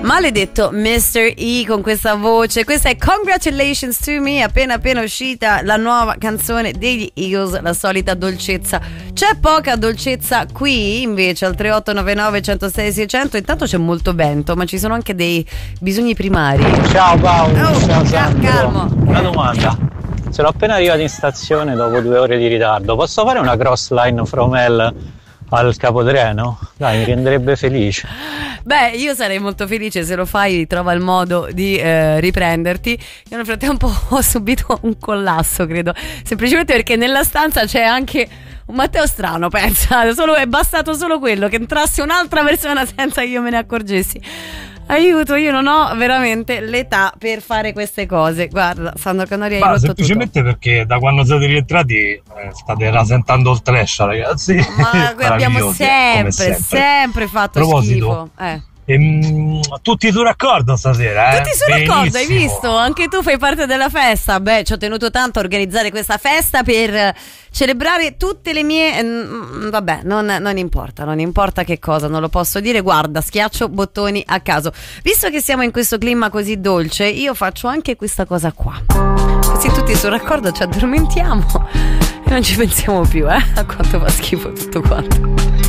Maledetto Mr. E con questa voce. Questa è Congratulations to Me, appena uscita la nuova canzone degli Eagles, la solita dolcezza. C'è poca dolcezza qui invece al 3899 106 600. Intanto c'è molto vento, ma ci sono anche dei bisogni primari. Ciao Paolo, ciao Sandro. Calmo. Una domanda. Sono appena arrivato in stazione dopo 2 ore di ritardo. Posso fare una cross line from hell al capotreno? Dai, mi renderebbe felice. Beh, io sarei molto felice se lo fai, trova il modo di riprenderti. Io nel frattempo ho subito un collasso, credo, semplicemente perché nella stanza c'è anche un Matteo strano, pensa, è bastato solo quello, che entrasse un'altra persona senza che io me ne accorgessi. Aiuto, io non ho veramente l'età per fare queste cose. Guarda, Sandro Canori, hai rotto semplicemente tutto. Perché da quando siete rientrati state rasentando il trash, ragazzi. Ma abbiamo sempre fatto schifo. Tutti su raccordo stasera, Tutti su raccordo, benissimo. hai visto? Anche tu fai parte della festa. Beh, ci ho tenuto tanto a organizzare questa festa per celebrare tutte le mie vabbè, non importa che cosa, non lo posso dire. Guarda, schiaccio bottoni a caso. Visto che siamo in questo clima così dolce, io faccio anche questa cosa qua. Così tutti su raccordo ci addormentiamo e non ci pensiamo più, a quanto fa schifo tutto quanto.